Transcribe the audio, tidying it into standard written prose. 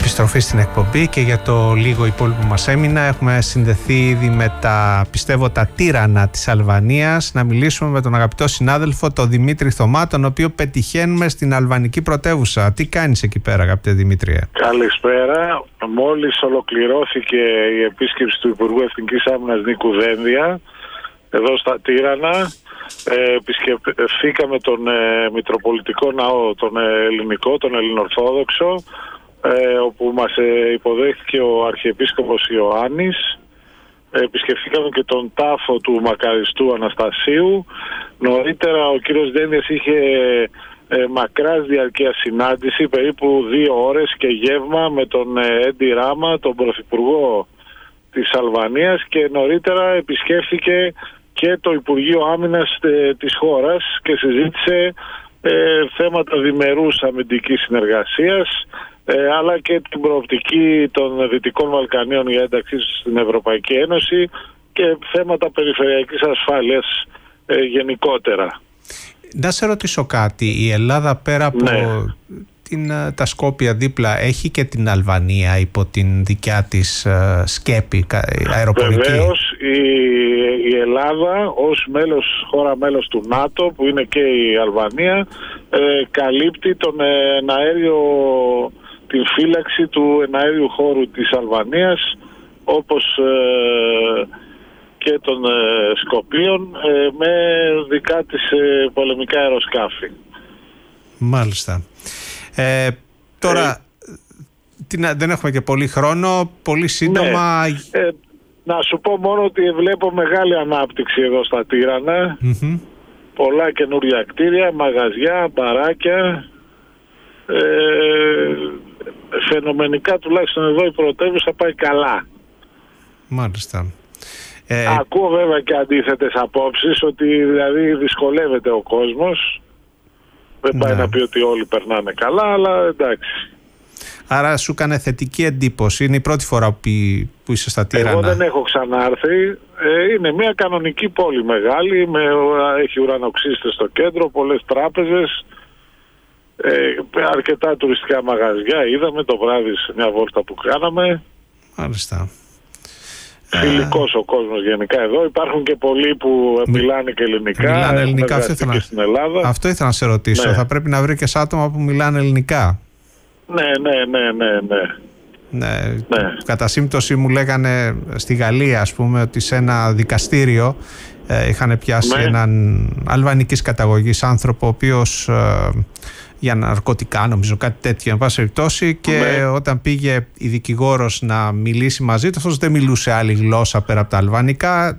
Επιστροφή στην εκπομπή και για το λίγο υπόλοιπο που μας έμεινα έχουμε συνδεθεί ήδη με τα τύρανα της Αλβανίας να μιλήσουμε με τον αγαπητό συνάδελφο τον Δημήτρη Θωμά, τον οποίο πετυχαίνουμε στην αλβανική πρωτεύουσα. Τι κάνεις εκεί πέρα, αγαπητέ Δημήτρη? Καλησπέρα. Μόλις ολοκληρώθηκε η επίσκεψη του Υπουργού Εθνικής Άμυνας Νίκου Δένδια εδώ στα Τύρανα. Επισκεφθήκαμε τον Μητροπολιτικό Ναό, τον ελληνικό, τον Ελληνορθόδοξο, όπου μας υποδέχθηκε ο Αρχιεπίσκοπος Ιωάννης. Επισκεφθήκαμε και τον τάφο του Μακαριστού Αναστασίου. Νωρίτερα ο κύριος Δένδιας είχε μακράς διαρκεία συνάντηση, περίπου 2 ώρες και γεύμα με τον Έντι Ράμα, τον Πρωθυπουργό της Αλβανίας, και νωρίτερα επισκέφθηκε και το Υπουργείο Άμυνας της χώρας και συζήτησε θέματα διμερούς αμυντικής συνεργασίας, αλλά και την προοπτική των Δυτικών Βαλκανίων για ένταξη στην Ευρωπαϊκή Ένωση και θέματα περιφερειακής ασφάλειας γενικότερα. Να σε ρωτήσω κάτι, η Ελλάδα πέρα από τα Σκόπια δίπλα έχει και την Αλβανία υπό την δικιά της σκέπη αεροπορική? Βεβαίως, η Ελλάδα ως χώρα μέλος του ΝΑΤΟ, που είναι και η Αλβανία, καλύπτει την φύλαξη του εναέριου χώρου της Αλβανίας, όπως και των Σκοπίων, με δικά της πολεμικά αεροσκάφη. Μάλιστα. Τώρα δεν έχουμε και πολύ χρόνο, πολύ σύντομα. Να σου πω μόνο ότι βλέπω μεγάλη ανάπτυξη εδώ στα Τύρανα. Πολλά καινούργια κτίρια, μαγαζιά, μπαράκια. Φαινομενικά τουλάχιστον εδώ η πρωτεύουσα πάει καλά. Μάλιστα. Ακούω βέβαια και αντίθετες απόψεις, ότι δηλαδή δυσκολεύεται ο κόσμος. Δεν πάει να πει ότι όλοι περνάνε καλά, αλλά εντάξει. Άρα σου έκανε θετική εντύπωση? Είναι η πρώτη φορά που είσαι στα Τύρανα? Εγώ δεν έχω ξανάρθει. Είναι μια κανονική πόλη μεγάλη, έχει ουρανοξύστες στο κέντρο, πολλές τράπεζες, αρκετά τουριστικά μαγαζιά. Είδαμε το βράδυ σε μια βόλτα που κάναμε. Μάλιστα. Φιλικός ο κόσμος γενικά εδώ. Υπάρχουν και πολλοί που μιλάνε και ελληνικά. Μιλάνε ελληνικά, στην Ελλάδα. Αυτό ήθελα να σε ρωτήσω. Ναι. Θα πρέπει να βρει και άτομα που μιλάνε ελληνικά. Ναι. Κατά σύμπτωση μου λέγανε στη Γαλλία, ας πούμε, ότι σε ένα δικαστήριο είχαν πιάσει έναν αλβανικής καταγωγής άνθρωπο, ο οποίος για ναρκωτικά, νομίζω, κάτι τέτοιο, εν πάση περιπτώσει, και όταν πήγε η δικηγόρος να μιλήσει μαζί του, αυτός δεν μιλούσε άλλη γλώσσα πέρα από τα αλβανικά.